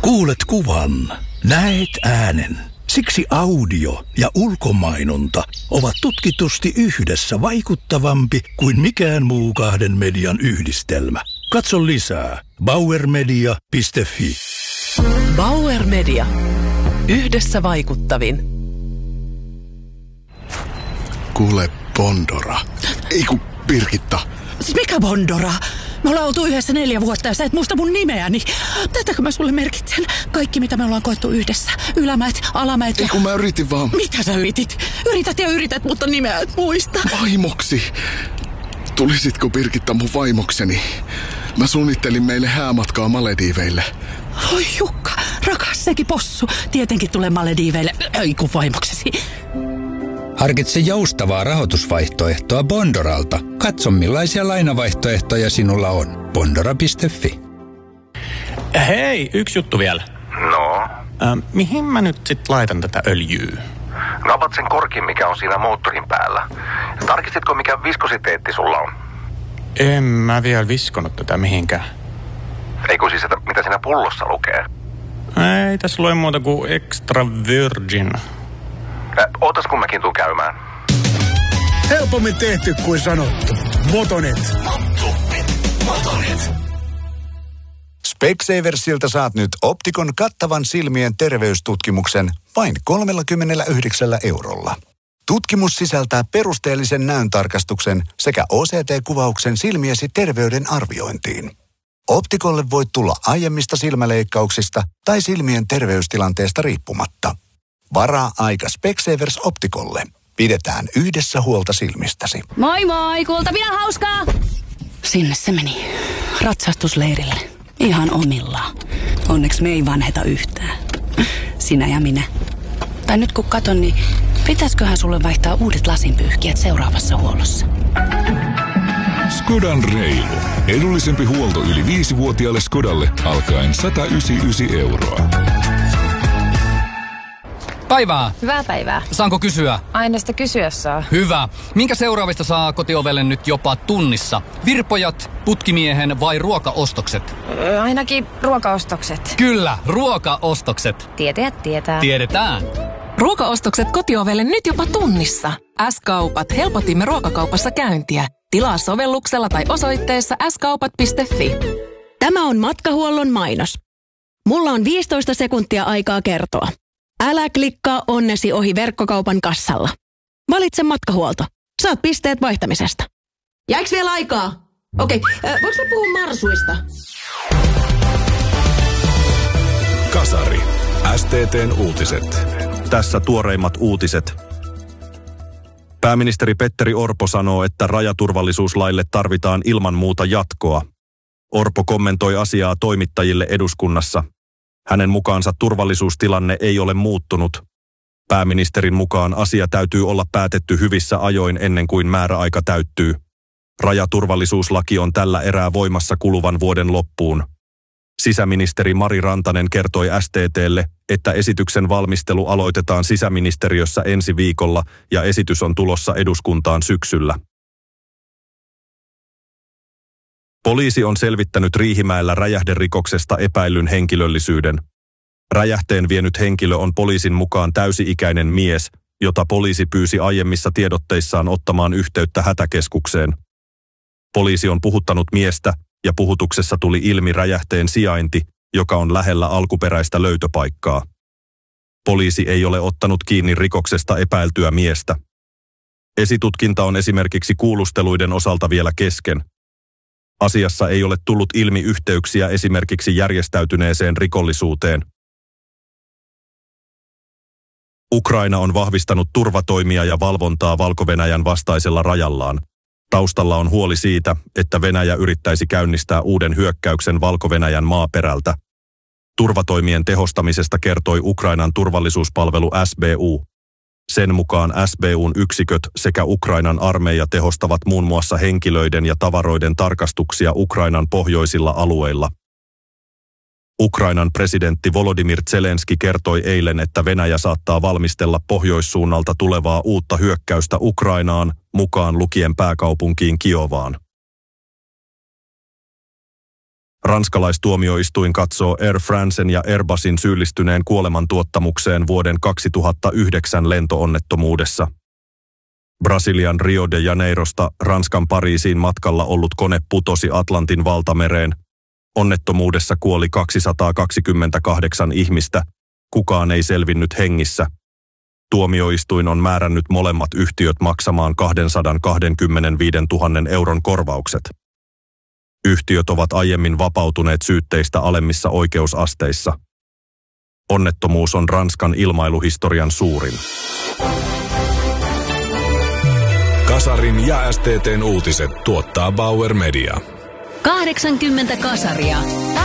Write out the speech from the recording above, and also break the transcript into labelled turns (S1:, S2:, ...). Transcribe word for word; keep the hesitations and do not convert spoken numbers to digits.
S1: Kuulet kuvan, näet äänen. Siksi audio ja ulkomainonta ovat tutkitusti yhdessä vaikuttavampi kuin mikään muu kahden median yhdistelmä. Katso lisää bauer media piste fi.
S2: Bauer Media. Yhdessä vaikuttavin.
S3: Kuule, Bondora. Ei kun Birgitta.
S4: Siis mikä Bondora? Me ollaan oltu yhdessä neljä vuotta ja sä et muista mun nimeäni. Tätäkö mä sulle merkitsen? Kaikki mitä me ollaan koettu yhdessä. Ylämäet, alamäet.
S3: Ei kun mä yritin vaan.
S4: Mitä sä yritit? Yrität ja yrität, mutta nimeä et muista.
S3: Vaimoksi. Tulisitko Birgitta mun vaimokseni? Mä suunnittelin meille häämatkaa Malediiveille.
S4: Oi Jukka, rakas sekin possu. Tietenkin tulee Malediiveille. Ei kun vaimoksesi.
S5: Harkitse joustavaa rahoitusvaihtoehtoa Bondoralta. Katso millaisia lainavaihtoehtoja sinulla on. Bondora piste fi.
S6: Hei, yksi juttu vielä.
S7: No?
S6: Äh, mihin mä nyt sit laitan tätä öljyä?
S7: No avat sen korkin, mikä on siinä moottorin päällä. Tarkistitko, mikä viskositeetti sulla on?
S6: En mä vielä viskonut tätä mihinkään.
S7: Ei kun siis, että mitä siinä pullossa lukee?
S6: Ei tässä lue muuta kuin extra virgin.
S7: Äh, ootas kun mäkin tuun käymään.
S8: Helpommin tehty kuin sanottu. Motonet.
S1: Motonet. Motonet.
S9: Specsaversilta saat nyt Optikon kattavan silmien terveystutkimuksen vain kolmekymmentäyhdeksän eurolla. Tutkimus sisältää perusteellisen näöntarkastuksen sekä O C T-kuvauksen silmiesi terveyden arviointiin. Optikolle voit tulla aiemmista silmäleikkauksista tai silmien terveystilanteesta riippumatta. Varaa aika Specsavers Optikolle. Pidetään yhdessä huolta silmistäsi.
S10: Moi moi, kuultavia hauskaa!
S4: Sinne se meni. Ratsastusleirille. Ihan omillaan. Onneksi me ei vanheta yhtään. Sinä ja minä. Tai nyt kun katon, niin pitäisköhän sulle vaihtaa uudet lasinpyyhkijät seuraavassa huollossa?
S11: Skodan reilu. Edullisempi huolto yli viisivuotiaalle Skodalle alkaen sata yhdeksänkymmentäyhdeksän euroa.
S12: Päivää.
S10: Hyvää päivää.
S12: Saanko kysyä?
S10: Aina sitä kysyä saa.
S12: Hyvä. Minkä seuraavista saa kotiovelle nyt jopa tunnissa? Virpojat, putkimiehen vai ruokaostokset?
S10: Öö, ainakin ruokaostokset.
S12: Kyllä, ruokaostokset.
S10: Tietäjät tietää.
S12: Tiedetään.
S2: Ruokaostokset kotiovelle nyt jopa tunnissa. S-kaupat. Helpotimme ruokakaupassa käyntiä. Tilaa sovelluksella tai osoitteessa s kaupat piste fi.
S13: Tämä on matkahuollon mainos. Mulla on viisitoista sekuntia aikaa kertoa. Älä klikkaa onnesi ohi verkkokaupan kassalla. Valitse matkahuolto. Saat pisteet vaihtamisesta. Jääks vielä aikaa? Okei, äh, voinko mä puhua marsuista?
S14: Kasari. S T T:n uutiset. Tässä tuoreimmat uutiset. Pääministeri Petteri Orpo sanoo, että rajaturvallisuuslaille tarvitaan ilman muuta jatkoa. Orpo kommentoi asiaa toimittajille eduskunnassa. Hänen mukaansa turvallisuustilanne ei ole muuttunut. Pääministerin mukaan asia täytyy olla päätetty hyvissä ajoin ennen kuin määräaika täyttyy. Rajaturvallisuuslaki on tällä erää voimassa kuluvan vuoden loppuun. Sisäministeri Mari Rantanen kertoi S T T:lle, että esityksen valmistelu aloitetaan sisäministeriössä ensi viikolla ja esitys on tulossa eduskuntaan syksyllä. Poliisi on selvittänyt Riihimäellä räjähderikoksesta epäillyn henkilöllisyyden. Räjähteen vienyt henkilö on poliisin mukaan täysi-ikäinen mies, jota poliisi pyysi aiemmissa tiedotteissaan ottamaan yhteyttä hätäkeskukseen. Poliisi on puhuttanut miestä ja puhutuksessa tuli ilmi räjähteen sijainti, joka on lähellä alkuperäistä löytöpaikkaa. Poliisi ei ole ottanut kiinni rikoksesta epäiltyä miestä. Esitutkinta on esimerkiksi kuulusteluiden osalta vielä kesken. Asiassa ei ole tullut ilmi yhteyksiä esimerkiksi järjestäytyneeseen rikollisuuteen. Ukraina on vahvistanut turvatoimia ja valvontaa Valko-Venäjän vastaisella rajallaan. Taustalla on huoli siitä, että Venäjä yrittäisi käynnistää uuden hyökkäyksen Valko-Venäjän maaperältä. Turvatoimien tehostamisesta kertoi Ukrainan turvallisuuspalvelu S B U. Sen mukaan S B U:n yksiköt sekä Ukrainan armeija tehostavat muun muassa henkilöiden ja tavaroiden tarkastuksia Ukrainan pohjoisilla alueilla. Ukrainan presidentti Volodymyr Zelenski kertoi eilen, että Venäjä saattaa valmistella pohjoissuunnalta tulevaa uutta hyökkäystä Ukrainaan, mukaan lukien pääkaupunkiin Kiovaan. Ranskalaistuomioistuin katsoo Air Francen ja Airbusin syyllistyneen kuolemantuottamukseen vuoden kaksituhattayhdeksän lentoonnettomuudessa. Brasilian Rio de Janeirosta Ranskan Pariisiin matkalla ollut kone putosi Atlantin valtamereen. Onnettomuudessa kuoli kaksisataakaksikymmentäkahdeksan ihmistä. Kukaan ei selvinnyt hengissä. Tuomioistuin on määrännyt molemmat yhtiöt maksamaan kaksisataakaksikymmentäviisituhatta euron korvaukset. Yhtiöt ovat aiemmin vapautuneet syytteistä alemmissa oikeusasteissa. Onnettomuus on Ranskan ilmailuhistorian suurin.
S11: Kasarin ja S T T:n uutiset tuottaa Bauer Media.
S15: kahdeksankymmentä kasaria.